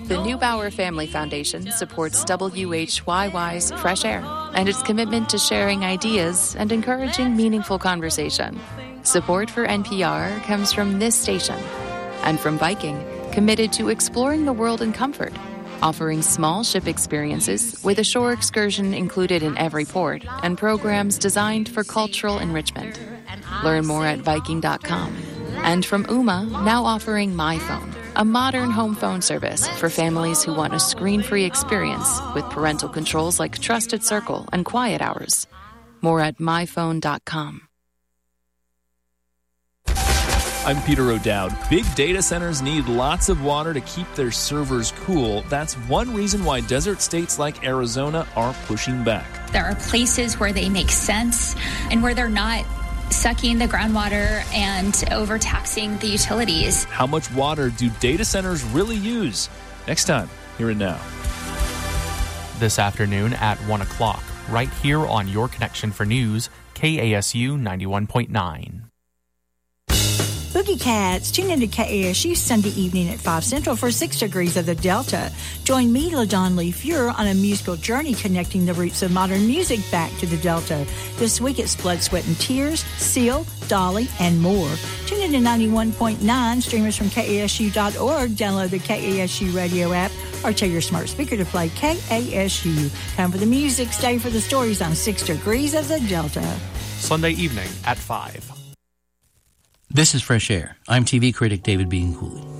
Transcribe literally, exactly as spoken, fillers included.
The Neubauer Family Foundation supports W H Y Y's Fresh Air and its commitment to sharing ideas and encouraging meaningful conversation. Support for N P R comes from this station and from Viking, committed to exploring the world in comfort, offering small ship experiences with a shore excursion included in every port and programs designed for cultural enrichment. Learn more at Viking dot com. And from Ooma, now offering MyPhone, a modern home phone service for families who want a screen-free experience with parental controls like Trusted Circle and Quiet Hours. More at My Phone dot com. I'm Peter O'Dowd. Big data centers need lots of water to keep their servers cool. That's one reason why desert states like Arizona are pushing back. There are places where they make sense and where they're not sucking the groundwater and overtaxing the utilities. How much water do data centers really use? Next time, here and now. This afternoon at one o'clock, right here on Your Connection for News, K A S U ninety-one point nine. Boogie Cats, tune into K A S U Sunday evening at five Central for six Degrees of the Delta. Join me, LaDon Lee Fuhrer, on a musical journey connecting the roots of modern music back to the Delta. This week it's Blood, Sweat, and Tears, Seal, Dolly, and more. Tune into ninety-one point nine, streamers from K A S U dot org. Download the K A S U radio app or tell your smart speaker to play K A S U. Time for the music, stay for the stories on six Degrees of the Delta. Sunday evening at five. This is Fresh Air. I'm T V critic David Bean Cooley.